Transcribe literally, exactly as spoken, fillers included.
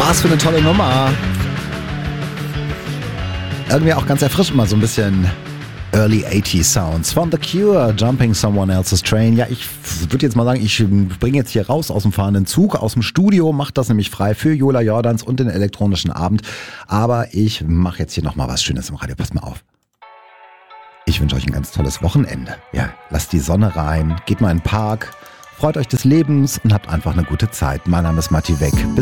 Was für eine tolle Nummer. Irgendwie auch ganz erfrischend, mal so ein bisschen Early achtziger Sounds von The Cure, Jumping Someone Else's Train. Ja, ich würde jetzt mal sagen, ich bringe jetzt hier raus aus dem fahrenden Zug, aus dem Studio, mache das nämlich frei für Jola Jordans und den elektronischen Abend. Aber ich mache jetzt hier nochmal was Schönes im Radio. Passt mal auf. Ich wünsche euch ein ganz tolles Wochenende. Ja, lasst die Sonne rein, geht mal in den Park, freut euch des Lebens und habt einfach eine gute Zeit. Mein Name ist Matti Weck. Bis